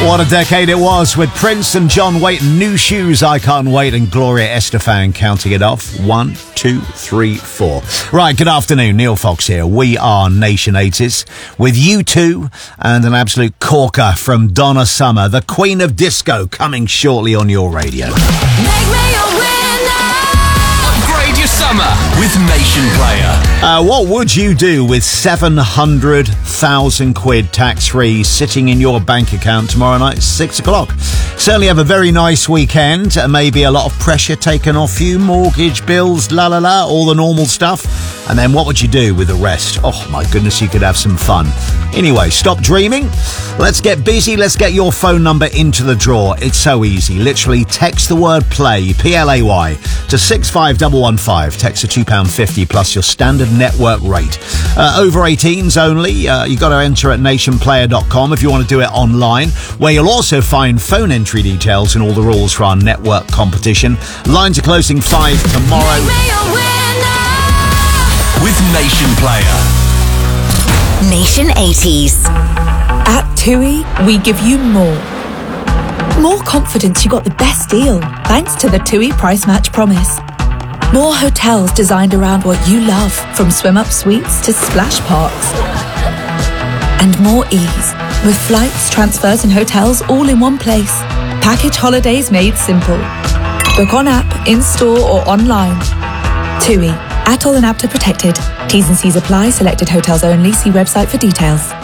What a decade it was with Prince and John Waite, New Shoes, I Can't Wait, and Gloria Estefan counting it off. 1, 2, 3, 4. Right, good afternoon. Neil Fox here. We are Nation 80s with U2 and an absolute corker from Donna Summer, the Queen of Disco, coming shortly on your radio. Upgrade your summer with Nation Player. What would you do with 700,000 quid tax-free sitting in your bank account tomorrow night at 6 o'clock? Certainly have a very nice weekend. Maybe a lot of pressure taken off you, mortgage, bills, all the normal stuff. And then what would you do with the rest? Oh my goodness, you could have some fun. Anyway, stop dreaming. Let's get busy. Let's get your phone number into the draw. It's so easy. Literally text the word play, P-L-A-Y, to 65115. Text a £2.50 plus your standard network rate. Over 18s only. You got to enter at nationplayer.com if you want to do it online, where you'll also find phone entry details and all the rules for our network competition. Lines are closing 5 tomorrow. With Nation Player. Nation 80s. At TUI, we give you more. More confidence you got the best deal, thanks to the TUI Price Match Promise. More hotels designed around what you love, from swim-up suites to splash parks. And more ease, with flights, transfers and hotels all in one place. Package holidays made simple. Book on app, in-store or online. TUI. Atoll and APTA protected. T's and C's apply. Selected hotels only. See website for details.